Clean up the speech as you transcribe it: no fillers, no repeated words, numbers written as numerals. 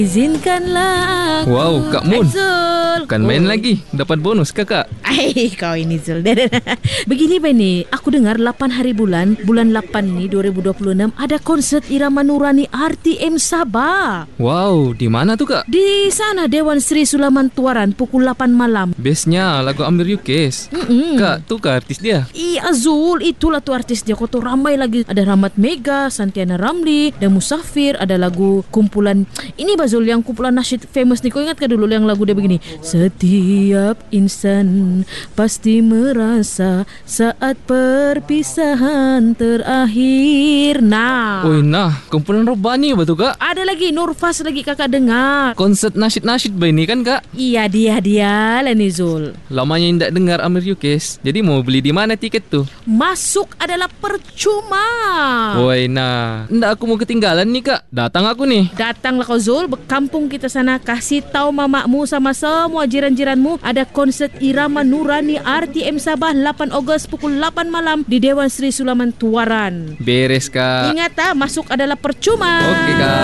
Izinkanlah aku. Wow, Kak Mun. Zul. Kan main lagi. Dapat bonus kakak. Kau ini Zul. Begini Bani, aku dengar 8 hari bulan 8 ni 2026 ada konsert Irama Nurani RTM Sabah. Wow, di mana tuh kak? Di sana Dewan Sri Sulaman Tuaran pukul 8 malam. Bestnya lagu Amir Yukes. Kak, tuh kak artis dia. Iya Zul, itulah tuh artis dia. Kau tuh ramai lagi. Ada Rahmat Mega, Santiana Ramli, dan Musafir. Ada lagu kumpulan ini Bazul, yang kumpulan nasyid famous nih. Kau ingat ke dulu yang lagu dia begini? Setiap insan pasti merasa saat perpisahan terakhir. Nah, kumpulan Robani apa tuh kak? ada lagi Nurfas lagi kakak dengar. Konsert nasyid-nasyid ba ini kan kak? Iya dia lah nih Zul. Lamanya tidak dengar Amir Yukes. Jadi mau beli di mana tiket tuh? Masuk adalah percuma. Woi ndak aku mau ketinggalan nih kak. Datang aku nih. Datanglah kau Zul, kampung kita sana. Kasih tahu mamamu sama semua jiran-jiranmu ada konsert Irama Nurani RTM Sabah 8 Ogos pukul 8 malam di Dewan Sri Sulaman Tuaran. Beres kak. Ingat masuk adalah percuma. Oke kak.